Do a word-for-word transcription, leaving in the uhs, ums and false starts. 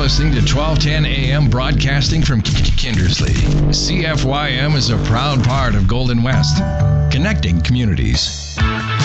listening to twelve ten A M broadcasting from Kindersley. C F Y M is a proud part of Golden West, connecting communities.